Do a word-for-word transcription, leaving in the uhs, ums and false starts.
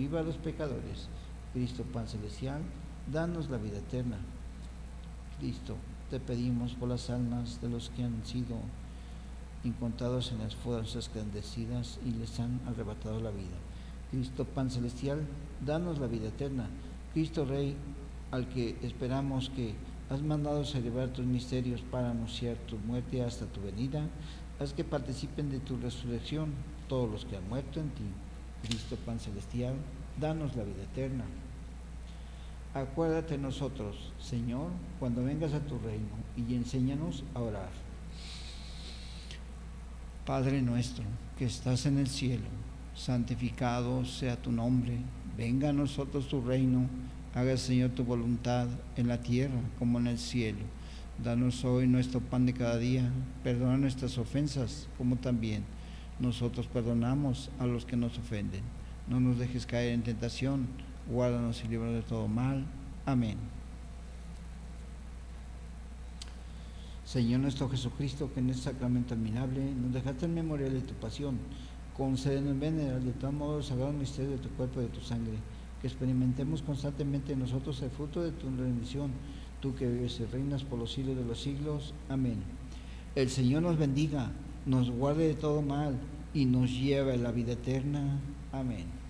viva a los pecadores. Cristo, pan celestial, danos la vida eterna. Cristo, te pedimos por las almas de los que han sido incontados en las fuerzas clandestinas y les han arrebatado la vida. Cristo, pan celestial, danos la vida eterna. Cristo, Rey, al que esperamos, que has mandado celebrar tus misterios para anunciar tu muerte hasta tu venida, haz que participen de tu resurrección todos los que han muerto en ti. Cristo, pan celestial, danos la vida eterna. Acuérdate de nosotros, Señor, cuando vengas a tu reino, y enséñanos a orar. Padre nuestro, que estás en el cielo, santificado sea tu nombre. Venga a nosotros tu reino. Haga, Señor, tu voluntad en la tierra como en el cielo. Danos hoy nuestro pan de cada día. Perdona nuestras ofensas, como también nosotros perdonamos a los que nos ofenden. No nos dejes caer en tentación. Guárdanos y líbranos de todo mal. Amén. Señor nuestro Jesucristo, que en este sacramento admirable nos dejaste en memoria de tu pasión, concédenos venerar de tal modo el sagrado misterio de tu cuerpo y de tu sangre, que experimentemos constantemente en nosotros el fruto de tu bendición, tú que vives y reinas por los siglos de los siglos. Amén. El Señor nos bendiga, nos guarde de todo mal y nos lleve a la vida eterna. Amén.